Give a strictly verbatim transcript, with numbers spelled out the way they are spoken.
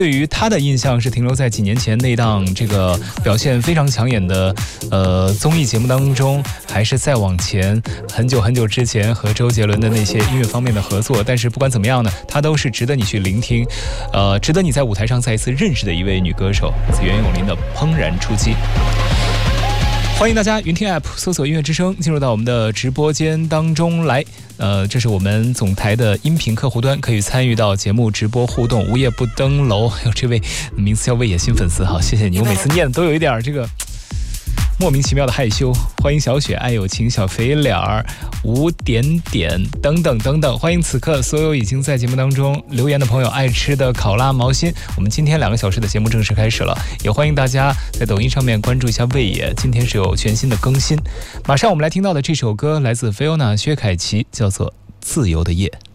对于他的印象是停留在几年前那档这个表现非常抢眼的呃综艺节目当中，还是再往前很久很久之前和周杰伦的那些音乐方面的合作。但是不管怎么样呢，他都是值得你去聆听，呃，值得你在舞台上再一次认识的一位女歌手，子袁咏琳的《怦然出击》。欢迎大家云听 App 搜索音乐之声进入到我们的直播间当中来，呃，这是我们总台的音频客户端，可以参与到节目直播互动。无夜不登楼，有这位名字叫魏野新粉丝，好，谢谢你，我每次念的都有一点这个莫名其妙的害羞。欢迎小雪、爱有情、小肥脸儿、无点点等等等等。欢迎此刻所有已经在节目当中留言的朋友，爱吃的考拉毛心。我们今天两个小时的节目正式开始了，也欢迎大家在抖音上面关注一下魏野，今天是有全新的更新。马上我们来听到的这首歌来自菲欧娜薛凯琪，叫做《自由的夜》。